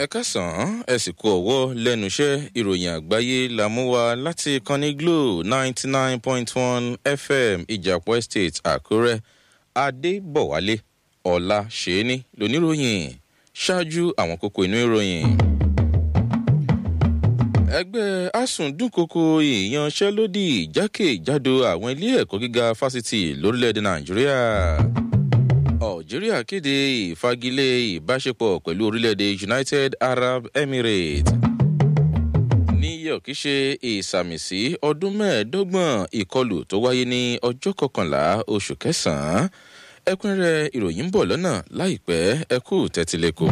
ẹ káàsán ẹ sì kú ọwọ́ lẹ́nu iṣẹ́ ìròyìn àgbáyé la mú wá láti ìkànnì Glo 99.1 FM Ìjàpọ̀ Estate Àkúrẹ́. Adébọ̀wálé ọlá ṣẹ́ni lóníròyìn ṣáájú àwọn kókó inú ìròyìn. Ẹgbẹ́ asùn dúnkokò ìyanṣẹ́lódì jákèjádò àwọn ilé ẹ̀kọ́ gíga fásitì lórílẹ̀‐èdè Nàìjíríà. Algeria kéde ìfagilé ìbáṣepọ̀ pẹ̀lú orílẹ̀-èdè United Arab Emirates. New York ṣe ìsàmìsí ọdún mẹ́ẹ̀ẹ́dọ́gbọ̀n ìkọlù tó wáyé ní ọjọ́ 11 oṣù kẹsàn-án. Ẹ̀kúnrẹ́rẹ́ ìròyìn ń bọ̀ lọ́nà láìpẹ́ ẹ kú tẹ́tílẹ́kọ̀.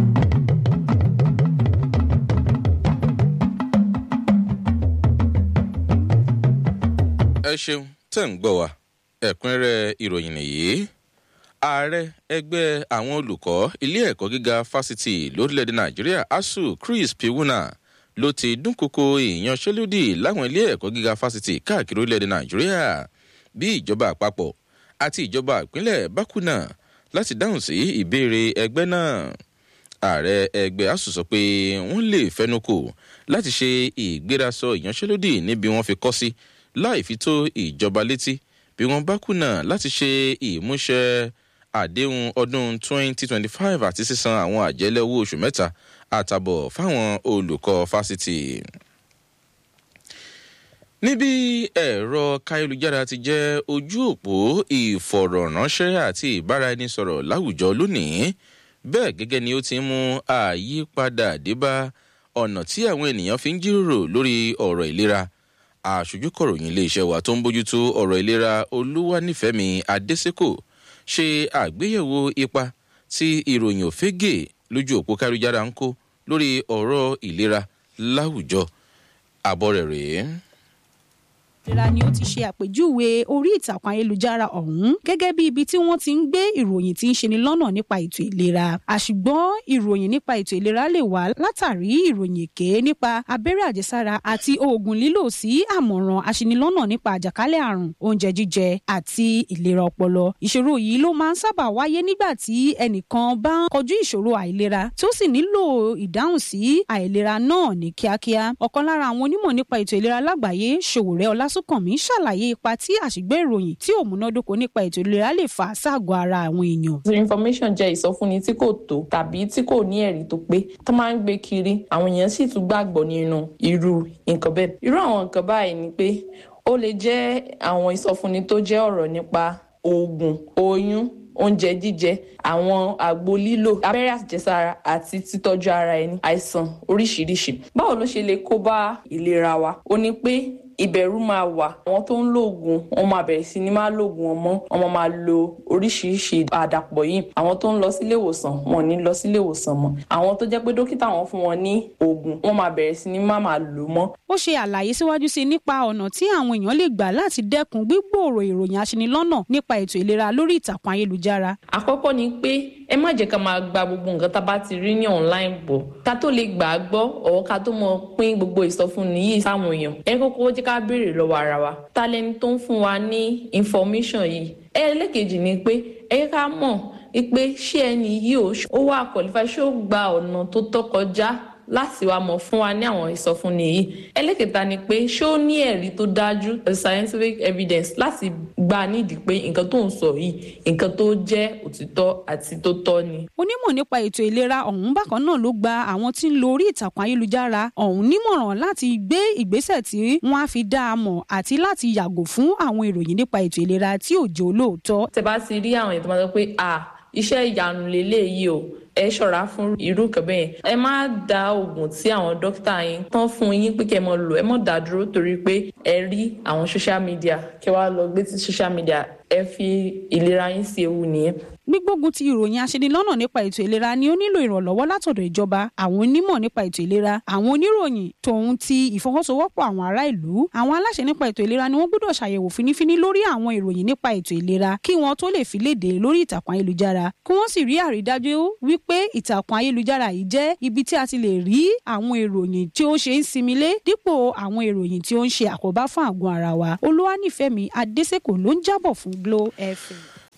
Ẹ ṣeun tẹ́ ń gbọ́ wa. Ẹ̀kúnrẹ́rẹ́ ìròyìn nìyí. Ààrẹ ẹgbẹ́ àwọn olùkọ́ ilé ẹ̀kọ́ gíga fásitì lórílẹ̀‐èdè Nàìjíríà ASUU Chris Piwuna ló ti dúnkokò ìyanṣẹ́lódì láwọn ilé ẹ̀kọ́ gíga fásitì káàkiri orílẹ̀‐èdè Nàìjíríà bí ìjọba àpapọ̀ àti ìjọba ìpínlẹ̀ bá kùnà láti dáhùn sí ìbéèrè ẹgbẹ́ náà. Ààrẹ ẹgbẹ́ ASUU sọ pé wọ́n lè fẹnukò láti ṣe ìgbérasọ ìyanṣẹ́lódì níbi wọ́n fi kọ́ sí láì fi tó ìjọba létí bí wọ́n bá kùnà láti ṣe ìmúṣẹ àdéhùn ọdún 2025 àti sísan àwọn àjẹ́lẹ̀ owó oṣù 3 àtàbọ̀ fáwọn olùkọ́ fásitì. Níbi ẹ̀rọ káyélujára ti jẹ́ ojú òpó ìfọ̀rọ̀ránṣẹ́ àti ìbáraẹnisọ̀rọ̀ láwùjọ lónìí, bẹ́ẹ̀ gẹ́gẹ́ ni ó ti ń mú àyípadà débá ọ̀nà tí àwọn ènìyàn fi ń jíròrò lórí ọ̀rọ̀ ìlera. Aṣojú kọ̀ròyìn iléeṣẹ́ wa tó ń bójútó ọ̀rọ̀ ìlera Olúwanífẹ̀mí Adésèkò ṣe àgbéyẹ̀wò ipa tí ìròyìn òfégè lójú òpó káyélujára ń kó lórí ọ̀rọ̀ ìlera láwùjọ. Àbọ̀ rẹ̀ rèé. Ìlera ni ó ti ṣe àpèjúwe orí ìtàkùn ayélujára ọ̀hún gẹ́gẹ́ bí ibi tí wọ́n ti ń gbé ìròyìn tí ń ṣeni lọ́nà nípa ètò ìlera. Àṣùgbọ́n ìròyìn nípa ètò ìlera lè wá látàrí ìròyìn èké nípa abẹ́rẹ́ àjẹsára àti oògùn lílò sí àmọ̀ràn aṣinilọ́nà nípa àjàkálẹ̀ àrùn, oúnjẹ jíjẹ àti ìlera ọpọlọ. Ìṣòro yìí ló máa ń sábà wáyé nígbà tí ẹnìkan bá ń kojú ìṣòro àìlera tó sì nílò ìdáhùn sí àìlera náà ní kíákíá. Ọ̀kan lára àwọn onímọ̀ nípa ètò ìlera lágbàáyé, Ṣòwòrẹ́ Ọlásùnkànmí, ṣàlàyé ipa tí àṣìgbé ìròyìn tí ò múnádóko nípa ètò ìlera lè fà ságọ́ ara àwọn èèyàn. Information jẹ́ ìsọfúnni tí kò tó tàbí tí kò ní ẹ̀rí tó pé tó máa ń gbé kiri, àwọn èèyàn sì tún gbàgbọ́ nínú irú nǹkan bẹ́ẹ̀. Irú àwọn nǹkan báyìí ni pé ó lè jẹ́ àwọn ìsọfúnni tó jẹ́ ọ̀rọ̀ nípa oògùn, oyún, oúnjẹ jíjẹ, àwọn àgbo lílò, abẹ́rẹ́ àjẹsára àti títọ́jú ara ẹni, àìsàn oríṣiríṣi. Báwo ló ṣe lè kó bá ìlera wa? Ó ní pé ìbẹ̀rù máa wà. Àwọn tó ń lo oògùn wọn máa bẹ̀rẹ̀ sí ní máa lo oògùn ọmọ, wọn máa lo oríṣiríṣi àdàpọ̀ yìí. Àwọn tó ń lọ sílé ìwòsàn wọn ò ní lọ sílé ìwòsàn mọ́. Àwọn tó jẹ́ pé dókítà wọn fún wọn ní oògùn wọn máa bẹ̀rẹ̀ sí ní máa lò mọ́. Ó ṣe àlàyé síwájú sí nípa ọ̀nà tí àwọn èèyàn lè gbà láti dẹ́kun gbígbòòrò ìròyìn aṣinilọ́nà nípa ètò ìlera lórí ìtàkùn ayélujára. Àkọ́kọ́ ni pé ẹ má jẹ́ ká máa gba gbogbo nǹkan tá a bá ti rí ní online gbọ́. Ká tó lè gbà á gbọ́ ọ̀wọ́ ká tó mọ pín gbogbo ìsọfúnni yìí sáwọn èèyàn. Ẹ kọ́kọ́ jẹ́ ká béèrè lọ́wọ́ ara wa. Ta lẹni tó ń fún wa ní information yìí? Ẹlẹ́kejì ni pé ẹ ká mọ̀ pé ṣé ẹni yìí ó wà qualify, ṣé ó gba ọ̀nà tó tọ́ kọjá láti wá mọ̀ fún wa ní àwọn ìsọfúnni yìí. Ẹlẹ́kẹta ni pé ṣé ó ní ẹ̀rí tó dájú, scientific evidence, láti gbà nídìí pé nǹkan tó ń sọ yìí nǹkan tó jẹ́ òtítọ́ àti tó tọ́ ni. Onímọ̀ nípa ètò ìlera ọ̀hún bákan náà ló gba àwọn tí ń lo orí ìtàkùn ayélujára ọ̀hún nímọ̀ràn láti gbé ìgbésẹ̀ tí wọ́n á fi dá a mọ̀ àti láti yàgò fún àwọn ìròyìn nípa ètò ìlera tí ò jẹ́ olóòótọ́. Tẹ́ bá ti rí àwọn èèyàn tó máa sọ pé iṣẹ́ ìyanu lélẹ́yìí o, ẹ ṣọ́ra fún irú nǹkan bẹ́ẹ̀. Ẹ má dá oògùn tí àwọn dókítà yín tán fún yín pé kẹ́ ẹ mọ lò, ẹ má dá dúró torí pé ẹ rí àwọn social media, kẹ́ wá lọ gbé sí social media, ẹ fi ìlera yín sí ewu nìyẹn. Gbígbógun ti ìròyìn aṣinilọ́nà nípa ètò ìlera ni ó nílò ìrànlọ́wọ́ látọ̀dọ̀ ìjọba, àwọn onímọ̀ nípa ètò ìlera, àwọn oníròyìn tòun ti ìfọwọ́sowọ́pọ̀ àwọn ará ìlú. Àwọn aláṣẹ nípa ètò ìlera ni wọ́n gbọ́dọ̀ ṣàyẹ̀wò fínífíní lórí àwọn ìròyìn nípa ètò ìlera kí wọ́n tó lè fi léde lórí ìtàkùn ayélujára, kí wọ́n sì rí àrídájú wípé ìtàkùn ayélujára yìí jẹ́ ibi tí a ti lè rí àwọn ìròyìn tí ó ṣe ń similé dípò àwọn ìròyìn tí ó ń ṣe àkóbá fún àgọ́ ara wa. Olúwanífẹ̀mí Adésèkò ló ń jábọ̀ fún Glo FM.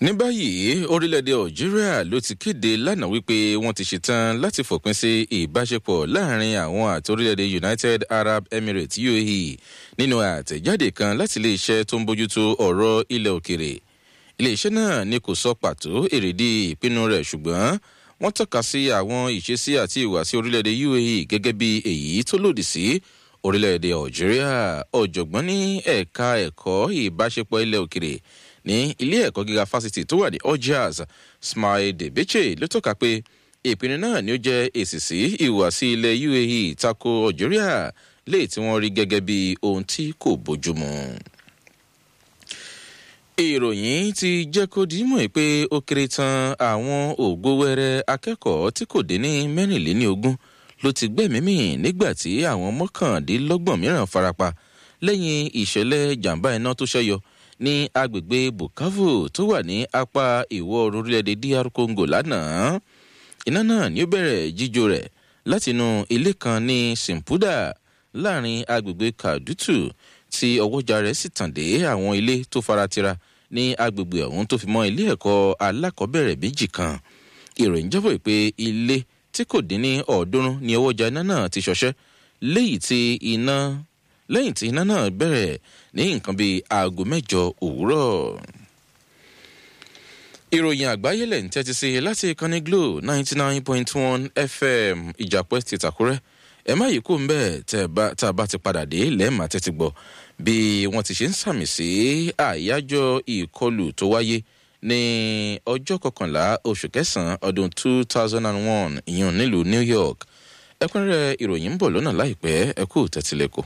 ní báyìí orílẹ̀-èdè algeria ló ti kéde lánàá wípé wọ́n ti ṣetán láti fòpin sí ìbáṣepọ̀ láàrin àwọn àti orílẹ̀-èdè united arab emirates uae nínú àtẹ̀jáde kan láti iléeṣẹ́ tó ń bójútó ọ̀rọ̀ ilẹ̀ òkèrè. iléeṣẹ́ náà ni kò sọ pàtó èrèdí ìpinnu rẹ̀, ṣùgbọ́n wọ́n tọ́ka sí àwọn ìṣesí àti ìhùwàsí orílẹ̀-èdè uae gẹ́gẹ́ bí èyí tó lòdì sí orílẹ̀-èdè algeria. ọ̀jọ̀gbọ́n ní ẹ̀ka ẹ̀kọ́ ìbáṣepọ̀ ilẹ̀ òkèrè ní ilé ẹ̀kọ́ gíga fásitì tó wà ní algiers smail debeche ló tọ́ka pé ìpinnu náà ni ó jẹ́ èsì sí ìhùwàsí ilẹ̀ uae tako algeria léè tí wọ́n rí gẹ́gẹ́ bí ohun tí kò bójúmu. ìròyìn ti jẹ́ kó dímọ̀ pé ó kéré tán àwọn ògówẹ́rẹ́ akẹ́kọ̀ọ́ tí kò dín ní mẹ́rìnléníogún ló ti gbẹ́mìí nígbà tí àwọn mọ́kàndínlọ́gbọ̀n mìíràn farapa lẹ́yìn ìṣẹ̀lẹ̀ jàǹbá iná tó ṣẹ́yọ ní agbègbè bukavu tó wà ní apá ìwọ̀ oòrùn orílẹ̀-èdè dr congo lánàá. iná náà ni ó bẹ̀rẹ̀ jíjó rẹ̀ látinú ilé kan ní simpuda láàrin agbègbè kadutu tí ọwọ́jà rẹ̀ sì tàn dé àwọn ilé tó faratira ní agbègbè ọ̀hún tó fi mọ́ ilé ẹ̀kọ́ alákọ̀ọ́bẹ̀rẹ̀ méjì kan. ìròyìn jábọ̀ pé ilé tí kò dín ní 300 ni ọwọ́jà iná náà ti ṣọṣẹ́ lẹ́yìn tí iná náà bẹ̀rẹ̀ ní nǹkan bíi aago 8 òwúrọ̀. ìròyìn àgbáyé lẹ̀ ń tẹ́tí sí láti ìkànnì glo 99.1 fm ìjàpẹ́ ti tàkúrẹ́. ẹ má yìí kó ń bẹ́ẹ̀ tá a bá ti padà dé lẹ́ẹ̀ma tẹ́tí gbọ́ bí wọ́n ti ṣe ń sàmì sí àyájọ́ ìkọlù tó wáyé ní ọjọ́ 11 oṣù kẹsàn-án ọdún 2001 ìyẹn nílùú new york. ẹ̀kúnrẹ́rẹ́ ìròyìn ń bọ̀ lọ́nà láìpẹ́ ẹ kú tẹ́tílẹ̀kọ̀.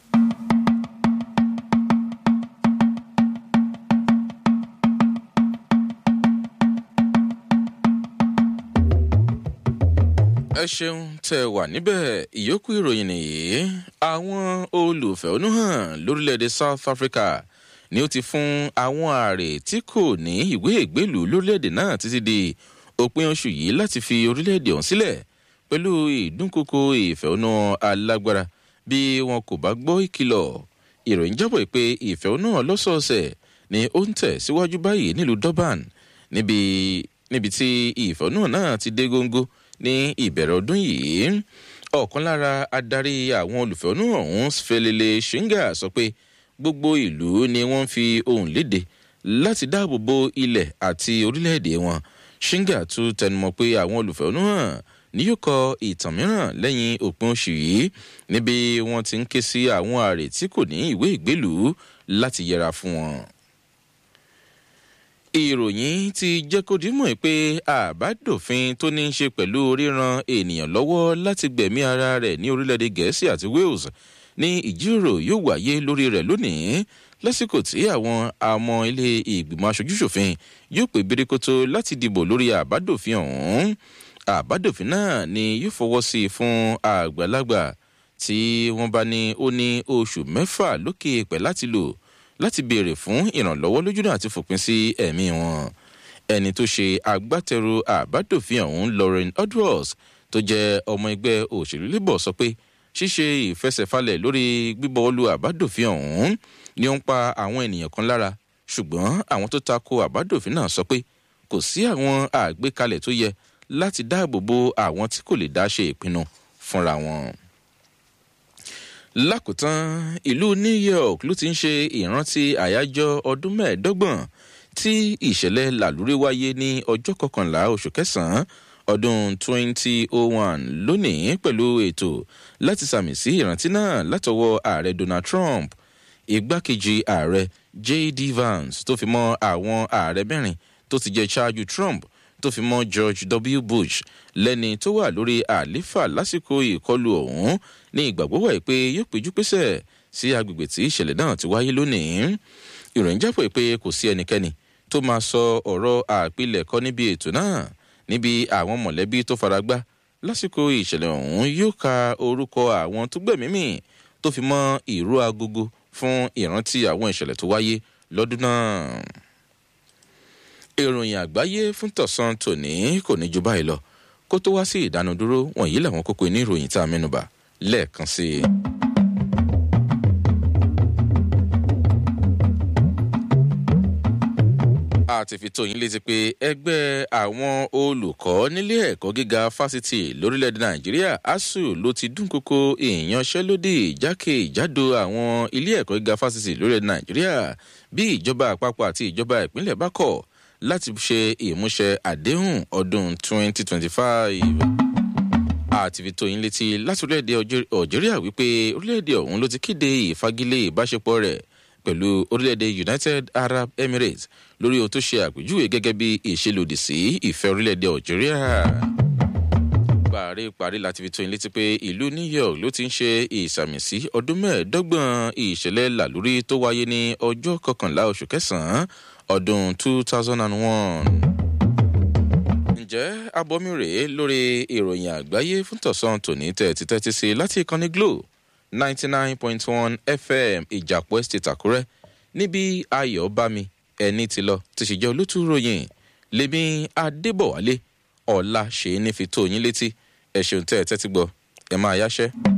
ẹ ṣeun tẹ wà níbẹ̀ ìyókù ìròyìn nìyí. àwọn olùfẹ̀hónúhàn lórílẹ̀‐èdè south africa ni ó ti fún àwọn ààrẹ tí kò ní ìwé ìgbélùú lórílẹ̀‐èdè náà títí di òpin oṣù yìí láti fi orílẹ̀‐èdè ọ̀hún sílẹ̀ pẹ̀lú ìdúnkokò ìfẹ̀hónúhàn alágbára bí wọn kò bá gbọ́ ìkìlọ̀. ìròyìn jábọ̀ pé ìfẹ̀hónúhàn lọ́sọ̀ọ̀sẹ̀ ni ó ń tẹ̀ síwájú báyìí nílùú durban níbi tí ìfẹ̀hónúhàn náà ti dé góńgó ní ìbẹ̀rẹ̀ ọdún yìí. ọ̀kan lára adarí àwọn olùfẹ̀hónúhàn ọ̀hún sfelele shinga sọ pé gbogbo ìlú ni wọ́n fi ohùn léde láti dáàbò bo ilẹ̀ àti orílẹ̀-èdè wọn. shinga tún tẹnumọ́ pé àwọn olùfẹ̀hónúhàn ni yóò kọ ìtàn mìíràn lẹ́yìn òpin oṣù yìí níbi wọ́n ti ń ké sí àwọn ààrẹ tí kò ní ìwé ìgbélùú láti yẹra fún wọn. ìròyìn ti jẹ́ kó dímọ̀ pé àbádòfin tó ní í ṣe pẹ̀lú ríran ènìyàn lọ́wọ́ láti gbẹ̀mí ara rẹ̀ ní orílẹ̀-èdè gẹ̀ẹ́sì àti wales ní ìjíròrò yóò wáyé lórí rẹ̀ lónìí lásìkò tí àwọn ọmọ ilé ìgbìmọ̀ aṣojúṣòfin yóò pè bíríkótó láti dìbò lórí àbádòfin ọ̀hún. àbádòfin náà ni yóò fọwọ́ sí i fún àgbàlagbà tí wọ́n bá ní ó ní oṣù 6 lókè pẹ̀ láti lò láti béèrè fún ìrànlọ́wọ́ lójúnà àti fòpin sí ẹ̀mí wọn. ẹni tó ṣe agbátẹrù àbádòfin ọ̀hún lauren edwards tó jẹ́ ọmọ ẹgbẹ́ òṣèlú labour sọ pé ṣíṣe ìfẹsẹ̀falẹ̀ lórí gbíbọwọ́lù àbádòfin ọ̀hún ni ó ń pa àwọn ènìyàn kan lára, ṣùgbọ́n àwọn tó tako àbádòfin náà sọ pé kò sí àwọn àgbékalẹ̀ tó yẹ láti dáàbò bo àwọn tí kò lè dá ṣe ìpinnu fúnra wọn. lákòótán ìlú new york ló ti ń ṣe ìrántí àyájọ́ ọdún 25 tí ìṣẹ̀lẹ̀ làlúrí wáyé ní ọjọ́ 11 oṣù kẹsàn-án ọdún 2001 lónìí pẹ̀lú ètò láti sàmì sí ìrántí náà látọwọ́ ààrẹ donald trump, igbákejì ààrẹ j.d. vance tó fi mọ́ àwọn ààrẹ mẹ́rin tó ti jẹ́ ṣáájú trump tó fi mọ́ george w. bush lẹ́ni tó wà lórí àlééfà lásìkò ìkọlù ọ̀hún ní ìgbàgbọ́ wà pé yóò péjú pésẹ̀ sí agbègbè tí ìṣẹ̀lẹ̀ náà ti wáyé lónìí. ìròyìn jápọ̀ pé kò sí ẹnikẹ́ni tó máa sọ ọ̀rọ̀ àpilẹ̀kọ níbi ètò náà níbi àwọn mọ̀lẹ́bí tó faragbá lásìkò ìṣẹ̀lẹ̀ ọ̀hún yóò ka orúkọ àwọn tó gbẹ̀mímì tó fi mọ́ ìró agogo fún ìrántí àwọn ìṣẹ̀lẹ̀ tó wáyé lọ́dún náà. ìròyìn àgbáyé fún tọ̀sán tòní kò ní ju báyìí lọ kó tó wá sí ìdánudúró wọ̀nyí làwọn kókó inú ìròyìn tá a mẹ́nubà lẹ́ẹ̀kan sí i. ti fi tó yín létí pé ẹgbẹ́ àwọn olùkọ́ nílé ẹ̀kọ́ gíga fásitì lórílẹ̀‐èdè nàìjíríà asuu ló ti dúnkokò ìyanṣẹ́lódì jákèjádò àwọn ilé ẹ̀kọ́ gíga fásitì lórílẹ̀‐èdè nàìjíríà bí ìjọba àpapọ̀ àti ìjọba ìpínlẹ̀ bá kọ̀ láti ṣe ìmúṣẹ àdéhùn ọdún 2025. àti fi tó yín létí láti orílẹ̀‐èdè algeria wípé orílẹ̀‐èdè ọ̀hún ló ti kéde ìfagilé ìbáṣepọ̀ rẹ̀ pẹ̀lú orílẹ̀-èdè united arab emirates lórí ohun tó ṣe àpèjúwe gẹ́gẹ́ bí ìṣelòdì sí ìfẹ́ orílẹ̀-èdè algeria. parí láti fi tó yín létí pé ìlú new york ló ti ń ṣe ìsàmìsí ọdún mẹ́ẹ̀ẹ́dọ́gbọ̀n ìṣẹ̀lẹ̀ làlórí tó wáyé ní ọjọ́ 11 oṣù kẹsàn-án ọdún 2001. ǹjẹ́ abọ́mi rèé lórí ìròyìn àgbáyé fún tọ̀sán tòní tẹ́tí sí láti ìkànnì glo 99.1 fm ìjàpọ̀ estate àkúrẹ́ níbi ayọ̀ bámi ẹni tí lọ ti sì jẹ́ olótú ròyìn lèmi adébọ̀wálé ọ̀la ṣe é ní fi tó yín létí ẹ̀ ṣeun tẹ́ ẹ tẹ́tí gbọ́ ẹ máa yáṣẹ́.